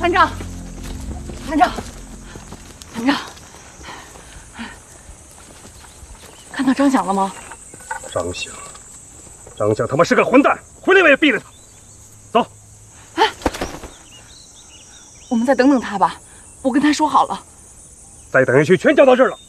团长，团长，团长，看到张响了吗？张响他妈是个混蛋，回来我也毙了他。走。哎，我们再等等他吧，我跟他说好了。再等下去，全叫到这儿了。